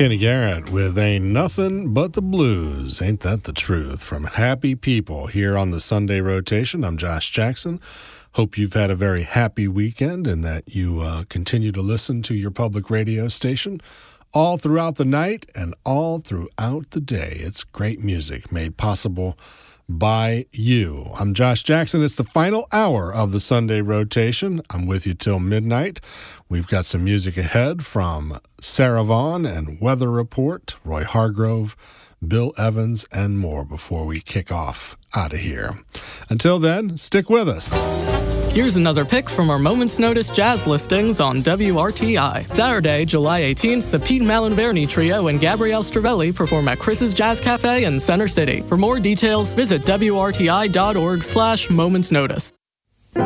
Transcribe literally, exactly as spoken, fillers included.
Kenny Garrett with Ain't Nothing But the Blues. Ain't that the truth? From Happy People here on the Sunday Rotation. I'm Josh Jackson. Hope you've had a very happy weekend and that you uh, continue to listen to your public radio station all throughout the night and all throughout the day. It's great music made possible by you. I'm Josh Jackson. It's the final hour of the Sunday Rotation. I'm with you till midnight. We've got some music ahead from Sarah Vaughan and Weather Report, Roy Hargrove, Bill Evans, and more before we kick off out of here. Until then, stick with us. Here's another pick from our Moments Notice jazz listings on W R T I. Saturday, July eighteenth, the Pete Malinverni Trio and Gabrielle Stravelli perform at Chris's Jazz Cafe in Center City. For more details, visit W R T I dot org slash Moments Notice.